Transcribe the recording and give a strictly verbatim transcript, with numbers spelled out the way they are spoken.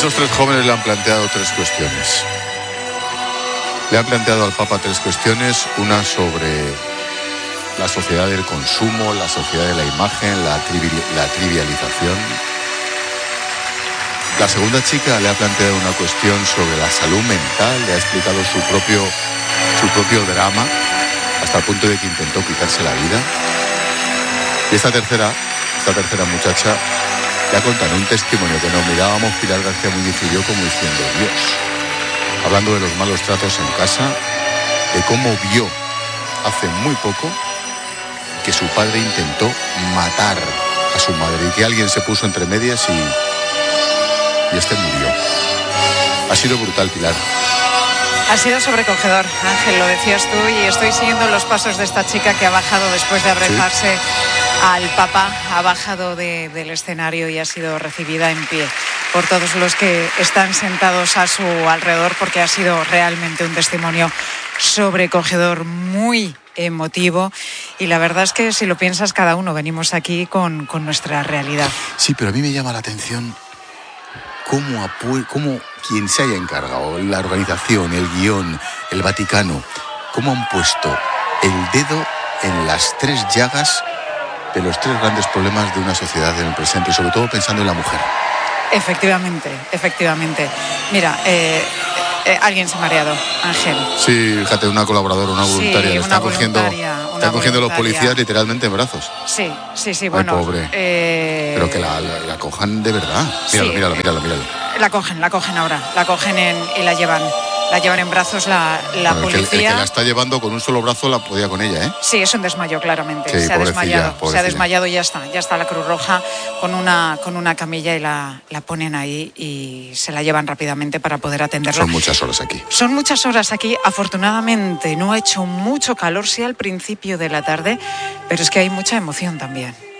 Esos tres jóvenes le han planteado tres cuestiones. Le han planteado al Papa tres cuestiones, una sobre la sociedad del consumo, la sociedad de la imagen, la, trivi- la trivialización. La segunda chica le ha planteado una cuestión sobre la salud mental, le ha explicado su propio, su propio drama, hasta el punto de que intentó quitarse la vida. Y esta tercera, esta tercera muchacha le ha contado un testimonio que nos mirábamos Pilar García Muñiz y yo como diciendo, Dios, hablando de los malos tratos en casa, de cómo vio hace muy poco que su padre intentó matar a su madre y que alguien se puso entre medias y, y este murió. Ha sido brutal, Pilar. Ha sido sobrecogedor, Ángel, lo decías tú, y estoy siguiendo los pasos de esta chica que ha bajado después de abrazarse ¿Sí? al Papa, ha bajado de, del escenario y ha sido recibida en pie por todos los que están sentados a su alrededor, porque ha sido realmente un testimonio sobrecogedor, muy emotivo, y la verdad es que si lo piensas, cada uno venimos aquí con, con nuestra realidad. Sí, pero a mí me llama la atención cómo, apu- cómo quien se haya encargado, la organización, el guión, el Vaticano, cómo han puesto el dedo en las tres llagas de los tres grandes problemas de una sociedad en el presente, y sobre todo pensando en la mujer. Efectivamente, efectivamente. Mira, eh, eh, alguien se ha mareado, Ángel. Sí, fíjate, una colaboradora, una voluntaria. Sí, Le están una cogiendo, voluntaria, una están cogiendo los voluntaria. policías literalmente en brazos. Sí, sí, sí, Ay, bueno. pobre. Eh... Pero que la, la, la cojan de verdad. Míralo, sí, míralo, míralo, míralo. La cogen, la cogen ahora. La cogen en, y la llevan. La llevan en brazos la, la bueno, policía. El que, el que la está llevando con un solo brazo la podía con ella, ¿eh? Sí, es un desmayo, claramente. Sí, se ha desmayado. pobrecilla. Se ha desmayado y ya está. Ya está la Cruz Roja con una, con una camilla y la, la ponen ahí y se la llevan rápidamente para poder atenderla. Son muchas horas aquí. Son muchas horas aquí. Afortunadamente no ha hecho mucho calor, sí al principio de la tarde, pero es que hay mucha emoción también.